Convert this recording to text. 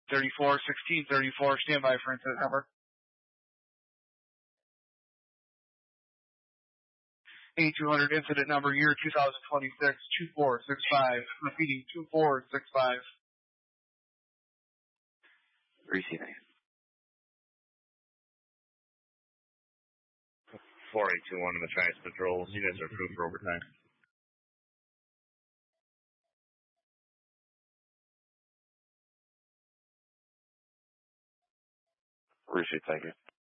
34-16-34. Stand by for incident number. 8200 incident number year 2026 2465. Repeating 2465. Receiving. 4821 in the Trias Patrols. You guys are approved for overtime. Appreciate it. Thank you.